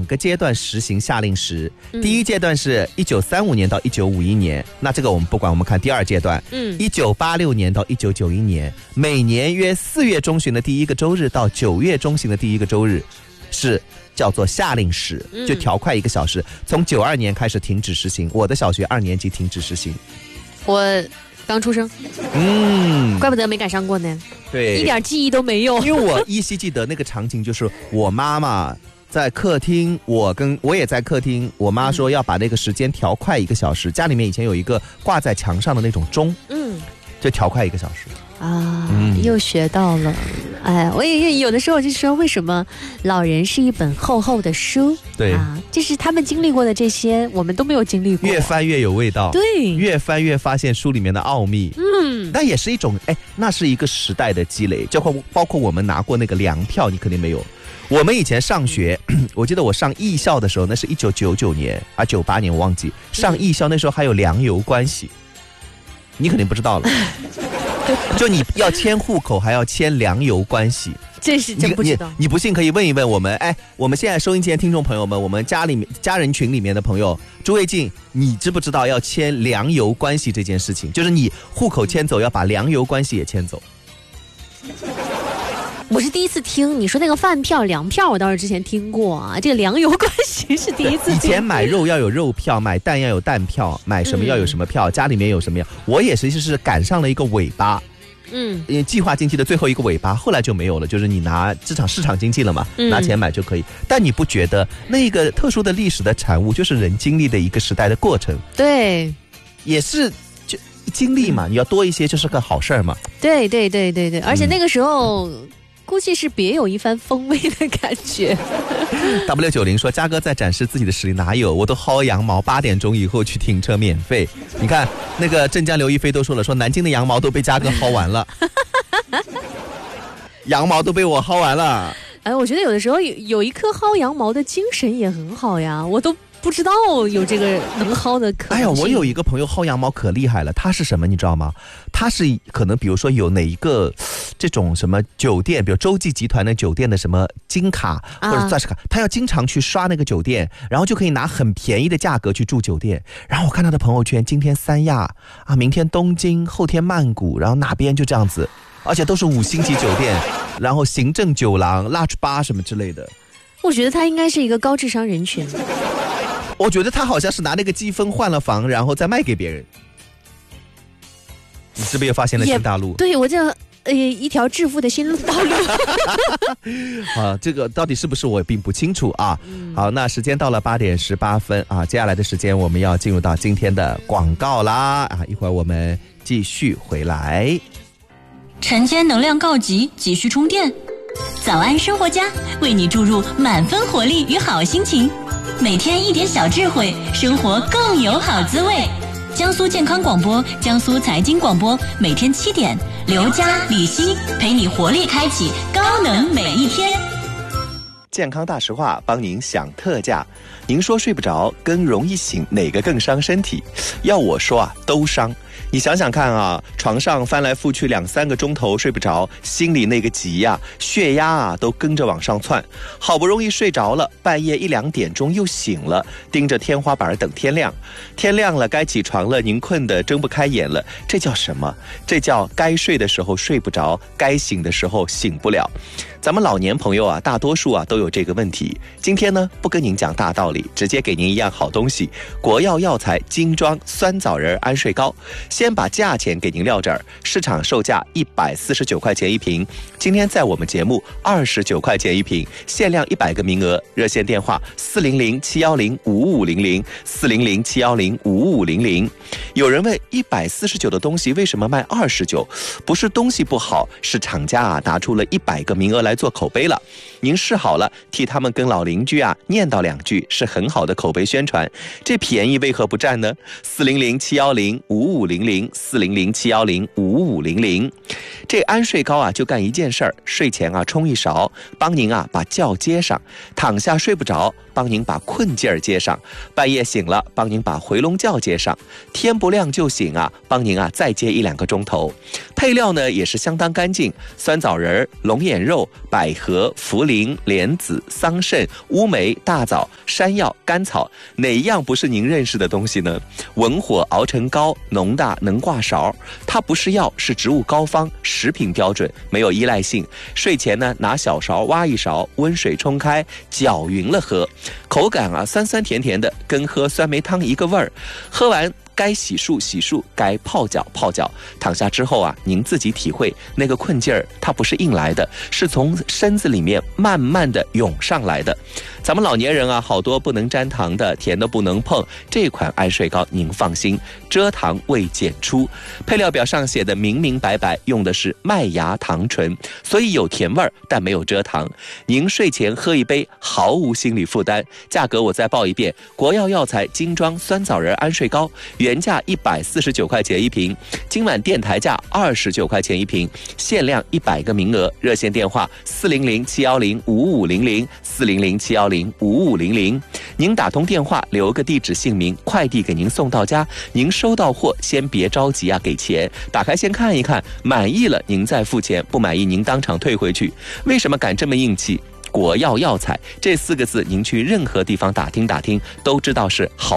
个阶段实行夏令时，第一阶段是1935年到1951年，那这个我们不管，我们看第二阶段，1986年到1991年，每年约4月中旬的第一个周日到9月中旬的第一个周日是叫做夏令时，就调快1个小时。从92年开始停止实行，我的小学2年级停止实行。 我刚出生，怪不得没赶上过呢。 对， 一点记忆都没有。 因为我依稀记得那个场景，就是我妈妈在客厅，我也在客厅，我妈说要把那个时间调快1个小时。家里面以前有一个挂在墙上的那种钟，就调快1个小时。 又学到了。哎，我也有的时候就说，为什么老人是一本厚厚的书？ 对就是他们经历过的这些，我们都没有经历过。 越翻越有味道， 对， 越翻越发现书里面的奥秘。但也是一种，那是一个时代的积累，包括我们拿过那个粮票，你肯定没有。我们以前上学，我记得我上艺校的时候，那是1999年98年我忘记。上艺校那时候还有粮油关系，你肯定不知道了。就你要迁户口，还要迁粮油关系， 这是真不知道。 你不信可以问一问我们，我们现在收音机的听众朋友们，我们家人群里面的朋友，朱卫静，你知不知道要迁粮油关系这件事情？就是你户口迁走，要把粮油关系也迁走。 我是第一次听你说那个饭票、粮票，我倒是之前听过啊。这个粮油关系是第一次听。以前买肉要有肉票，买蛋要有蛋票，买什么要有什么票，家里面有什么样。我也是赶上了一个尾巴，计划经济的最后一个尾巴，后来就没有了。就是你拿市场经济了嘛，拿钱买就可以。但你不觉得那个特殊的历史的产物，就是人经历的一个时代的过程？ 对， 也是就经历嘛，你要多一些就是个好事儿嘛。 对，而且那个时候。估计是别有一番风味的感觉。 W90 说，嘉哥在展示自己的实力，哪有？我都薅羊毛，8点钟以后去停车免费。你看那个镇江刘亦菲都说了，说南京的羊毛都被嘉哥薅完了，羊毛都被我薅完了。 我觉得有的时候有一颗薅羊毛的精神也很好呀，我都不知道有这个能薅的可能性。 我有一个朋友薅羊毛可厉害了，他是什么你知道吗？他是可能比如说有哪一个这种什么酒店，比如洲际集团的酒店的什么金卡或者钻石卡，他要经常去刷那个酒店，然后就可以拿很便宜的价格去住酒店。然后我看他的朋友圈，今天三亚明天东京，后天曼谷，然后哪边就这样子，而且都是5星级酒店，然后行政酒廊、Large Bar 什么之类的。 我觉得他应该是一个高智商人群。 我觉得他好像是拿那个积分换了房，然后再卖给别人。你是不是又发现了新大陆？ 对，我这一条致富的新道路。 这个到底是不是我并不清楚啊。好，那时间到了8点18分啊，接下来的时间我们要进入到今天的广告啦一会儿我们继续回来。 晨间能量告急，急需充电。早安生活家为你注入满分活力与好心情，每天一点小智慧，生活更有好滋味。江苏健康广播、江苏财经广播，每天7点，刘佳、李希陪你活力开启高能每一天。 健康大实话帮您享特价。您说睡不着跟容易醒哪个更伤身体？要我说都伤。你想想看床上翻来覆去2-3个钟头睡不着，心里那个急血压都跟着往上窜。好不容易睡着了，半夜1-2点钟又醒了，盯着天花板等天亮。天亮了该起床了，您困得睁不开眼了，这叫什么？这叫该睡的时候睡不着，该醒的时候醒不了。咱们老年朋友大多数都有这个问题。今天呢，不跟您讲大道理，直接给您一样好东西，国药药材精装酸枣仁安睡膏。先把价钱给您撂这儿，市场售价149块钱一瓶，今天在我们节目29块钱一瓶，限量100个名额。热线电话400-710-5500 400-710-5500。有人问149的东西为什么卖29？不是东西不好，是厂家拿出了100个名额来做口碑了。您试好了，替他们跟老邻居念叨2句，是很好的口碑宣传。这便宜为何不占呢？400-710-5500 400-710-5500。这安睡膏就干一件事儿，睡前冲一勺，帮您把觉接上；躺下睡不着，帮您把困劲儿接上；半夜醒了，帮您把回笼觉接上；天不亮就醒帮您再接1-2个钟头。 配料呢也是相当干净，酸枣仁、龙眼肉、百合、茯苓、莲子、桑葚、乌梅、大枣、山药、甘草，哪一样不是您认识的东西呢？文火熬成膏，浓大能挂勺，它不是药，是植物膏方，食品标准，没有依赖性。睡前呢拿小勺挖一勺，温水冲开，搅匀了喝，口感酸酸甜甜的，跟喝酸梅汤一个味儿。喝完该洗漱洗漱，该泡脚泡脚。躺下之后您自己体会那个困劲儿，它不是硬来的，是从身子里面慢慢的涌上来的。咱们老年人好多不能沾糖的，甜的不能碰，这款安睡膏您放心，蔗糖未检出。配料表上写的明明白白，用的是麦芽糖醇，所以有甜味儿，但没有蔗糖。您睡前喝一杯，毫无心理负担。价格我再报一遍，国药药材精装酸枣仁安睡膏，原价149块钱一瓶，今晚电台价29块钱一瓶，限量100个名额。热线电话400-710-5500，400-710-5500。您打通电话，留个地址姓名，快递给您送到家。您收到货先别着急给钱，打开先看一看，满意了您再付钱，不满意您当场退回去。为什么敢这么硬气？国药药材这4个字，您去任何地方打听打听，都知道是好